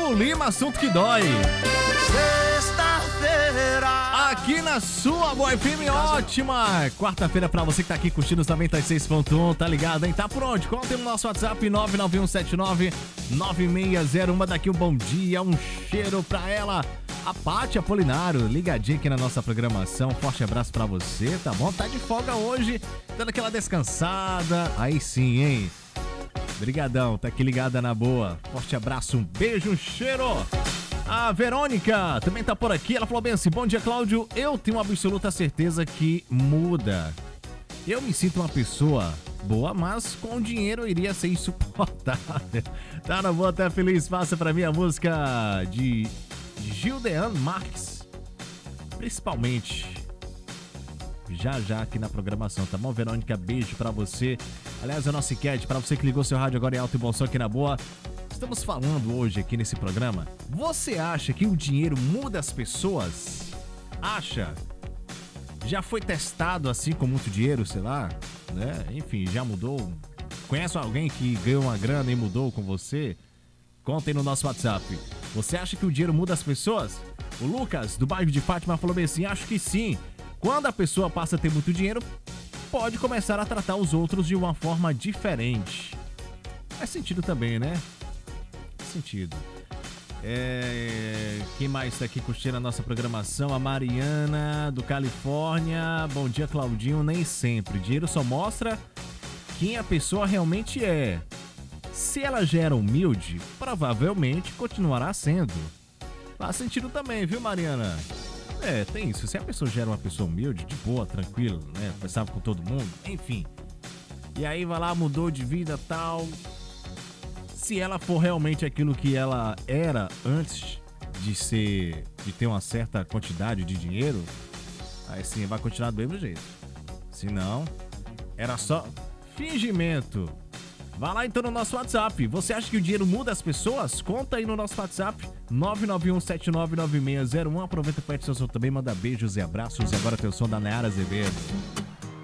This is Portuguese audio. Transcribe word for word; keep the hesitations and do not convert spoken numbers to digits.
Gustavo Lima, assunto que dói. Sexta-feira. Aqui na sua Boa F M, ótima quarta-feira pra você que tá aqui curtindo os noventa e seis ponto um, tá ligado, hein? Tá por onde? Conta no nosso WhatsApp nove nove um sete nove nove seis zero um. Manda aqui um bom dia, um cheiro pra ela. A Paty Apolinário, ligadinha aqui na nossa programação. Forte abraço pra você, tá bom? Tá de folga hoje, dando aquela descansada. Aí sim, hein? Brigadão, tá aqui ligada na boa. Forte abraço, um beijo, um cheiro. A Verônica também tá por aqui. Ela falou bem assim: bom dia, Cláudio. Eu tenho uma absoluta certeza que muda. Eu me sinto uma pessoa boa, mas com dinheiro iria ser insuportável. Tá na boa, tá feliz? Passa pra mim a música de Gildean Marques. Principalmente. Já já aqui na programação, tá bom, Verônica? Beijo pra você. Aliás, é o nosso enquete, pra você que ligou seu rádio agora em alto e bom som aqui na boa. Estamos falando hoje aqui nesse programa. Você acha que o dinheiro muda as pessoas? Acha? Já foi testado assim com muito dinheiro, sei lá, né? Enfim, já mudou? Conhece alguém que ganhou uma grana e mudou com você? Conta aí no nosso WhatsApp. Você acha que o dinheiro muda as pessoas? O Lucas, do bairro de Fátima, falou bem assim: acho que sim. Quando a pessoa passa a ter muito dinheiro, pode começar a tratar os outros de uma forma diferente. Faz sentido também, né? Faz sentido. É... Quem mais tá aqui curtindo a nossa programação? A Mariana, do Califórnia. Bom dia, Claudinho. Nem sempre. Dinheiro só mostra quem a pessoa realmente é. Se ela já era humilde, provavelmente continuará sendo. Faz sentido também, viu, Mariana? É, tem isso. Se a pessoa já era uma pessoa humilde, de boa, tranquila, né? Conversava com todo mundo, enfim. E aí vai lá, mudou de vida e tal. Se ela for realmente aquilo que ela era antes de ser, de ter uma certa quantidade de dinheiro, aí sim vai continuar do mesmo jeito. Se não, era só fingimento. Vai lá então no nosso WhatsApp. Você acha que o dinheiro muda as pessoas? Conta aí no nosso WhatsApp nove nove um sete nove nove seis zero um. Aproveita e pede seu som também, manda beijos e abraços. E agora tem o som da Nayara Azevedo.